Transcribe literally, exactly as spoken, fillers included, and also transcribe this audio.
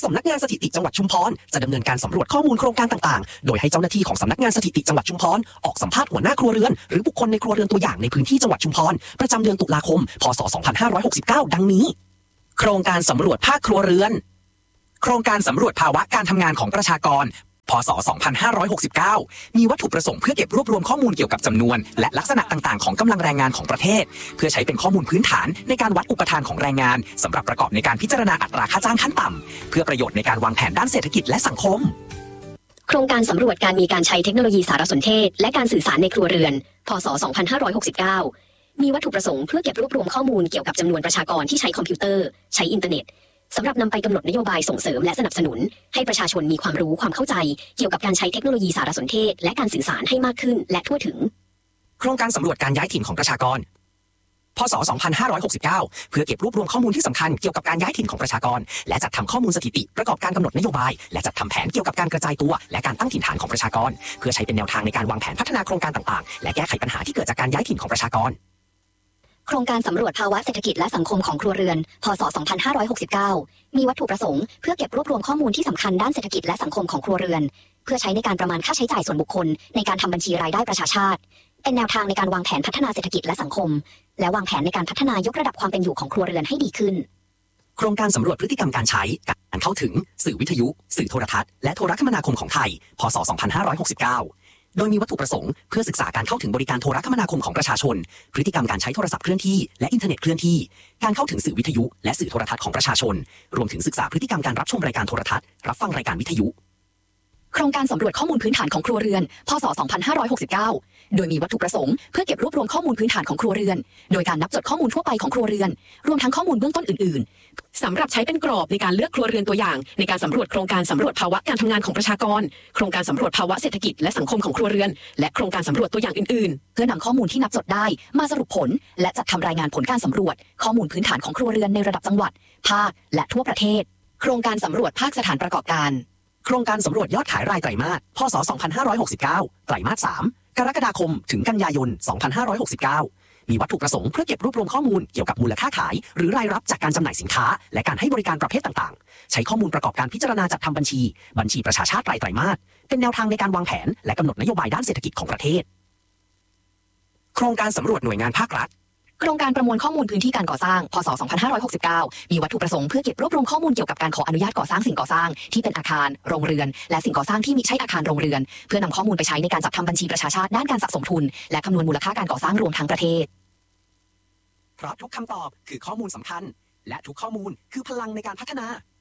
สำนักงานสถิติจังหวัดชุมพรจะดำเนินการสำรวจข้อมูลโครงการต่างๆโดยให้เจ้าหน้าที่ของสำนักงานสถิติจังหวัดชุมพรออกสัมภาษณ์หัวหน้าครัวเรือนหรือบุคคลในครัวเรือนตัวอย่างในพื้นที่จังหวัดชุมพรประจำเดือนตุลาคมพ.ศ. สองพันห้าร้อยหกสิบเก้าดังนี้โครงการสำรวจภาคครัวเรือนโครงการสำรวจภาวะการทำงานของประชากรพ.ศ. สองพันห้าร้อยหกสิบเก้ามีวัตถุประสงค์เพื่อเก็บรวบรวมข้อมูลเกี่ยวกับจำนวนและลักษณะต่างๆของกำลังแรงงานของประเทศเพื่อใช้เป็นข้อมูลพื้นฐานในการวัดอุปทานของแรงงานสำหรับประกอบในการพิจารณาอัตราค่าจ้างขั้นต่ำเพื่อประโยชน์ในการวางแผนด้านเศรษฐกิจและสังคมโครงการสำรวจการมีการใช้เทคโนโลยีสารสนเทศและการสื่อสารในครัวเรือนพ.ศ. สองพันห้าร้อยหกสิบเก้ามีวัตถุประสงค์เพื่อเก็บรวบรวมข้อมูลเกี่ยวกับจำนวนประชากรที่ใช้คอมพิวเตอร์ใช้อินเทอร์เน็ตสำหรับนำไปกำหนดนโยบายส่งเสริมและสนับสนุนให้ประชาชนมีความรู้ความเข้าใจเกี่ยวกับการใช้เทคโนโลยีสารสนเทศและการสื่อสารให้มากขึ้นและทั่วถึงโครงการสำรวจการย้ายถิ่นของประชากรพ.ศ. สองพันห้าร้อยหกสิบเก้าเพื่อเก็บรวบรวมข้อมูลที่สำคัญเกี่ยวกับการย้ายถิ่นของประชากรและจัดทำข้อมูลสถิติประกอบการกำหนดนโยบายและจัดทำแผนเกี่ยวกับการกระจายตัวและการตั้งถิ่นฐานของประชากรเพื่อใช้เป็นแนวทางในการวางแผนพัฒนาโครงการต่างๆและแก้ไขปัญหาที่เกิดจากการย้ายถิ่นของประชากรโครงการสำรวจภาวะเศรษฐกิจและสังคมของครัวเรือนพ.ศ. สองพันห้าร้อยหกสิบเก้ามีวัตถุประสงค์เพื่อเก็บรวบรวมข้อมูลที่สำคัญด้านเศรษฐกิจและสังคมของครัวเรือนเพื่อใช้ในการประมาณค่าใช้จ่ายส่วนบุคคลในการทำบัญชีรายได้ประชาชาติเป็นแนวทางในการวางแผนพัฒนาเศรษฐกิจและสังคมและวางแผนในการพัฒนายกระดับความเป็นอยู่ของครัวเรือนให้ดีขึ้นโครงการสำรวจพฤติกรรมการใช้การเข้าถึงสื่อวิทยุสื่อโทรทัศน์และโทรคมนาคมของไทยพ.ศ. สองพันห้าร้อยหกสิบเก้าโดยมีวัตถุประสงค์เพื่อศึกษาการเข้าถึงบริการโทรคมนาคมของประชาชนพฤติกรรมการใช้โทรศัพท์เคลื่อนที่และอินเทอร์เน็ตเคลื่อนที่การเข้าถึงสื่อวิทยุและสื่อโทรทัศน์ของประชาชนรวมถึงศึกษาพฤติกรรมการรับชมรายการโทรทัศน์รับฟังรายการวิทยุโครงการสำรวจข้อมูลพื้นฐานของครัวเรือนพ.ศ. สองพันห้าร้อยหกสิบเก้าโดยมีวัตถุประสงค์เพื่อเก็บรวบรวมข้อมูลพื้นฐานของครัวเรือนโดยการนับจดข้อมูลทั่วไปของครัวเรือนรวมทั้งข้อมูลเบื้องต้นอื่นๆสำหรับใช้เป็นกรอบในการเลือกครัวเรือนตัวอย่างในการสำรวจโครงการสำรวจภาวะการทำงานของประชากรโครงการสำรวจภาวะเศรษฐกิจและสังคมของครัวเรือนและโครงการสำรวจตัวอย่างอื่นๆเพื่อนำข้อมูลที่นับจดได้มาสรุปผลและจัดทำรายงานผลการสำรวจข้อมูลพื้นฐานของครัวเรือนในระดับจังหวัดภาคและทั่วประเทศโครงการสำรวจภาคสถานประกอบการโครงการสำรวจยอดขายรายไตรมาสพ.ศ. สองพันห้าร้อยหกสิบเก้าไตรมาสสามกรกฎาคมถึงกันยายนสองพันห้าร้อยหกสิบเก้ามีวัตถุประสงค์เพื่อเก็บรวบรวมข้อมูลเกี่ยวกับมูลค่าขายหรือรายรับจากการจำหน่ายสินค้าและการให้บริการประเภทต่างๆใช้ข้อมูลประกอบการพิจารณาจัดทำบัญชีบัญชีประชาชาติรายไตรมาสเป็นแนวทางในการวางแผนและกำหนดนโยบายด้านเศรษฐกิจของประเทศโครงการสำรวจหน่วยงานภาครัฐโครงการประมวลข้อมูลพื้นที่การก่อสร้างพ.ศ. สองพันห้าร้อยหกสิบเก้ามีวัตถุประสงค์เพื่อเก็บรวบรวมข้อมูลเกี่ยวกับการขออนุญาตก่อสร้างสิ่งก่อสร้างที่เป็นอาคารโรงเรือนและสิ่งก่อสร้างที่มิใช่อาคารโรงเรือนเพื่อนำข้อมูลไปใช้ในการจัดทำบัญชีประชาชาติด้านการสะสมทุนและคำนวณมูลค่าการก่อสร้างรวมทั้งประเทศเพราะทุกคำตอบคือข้อมูลสำคัญและทุกข้อมูลคือพลังในการพัฒนา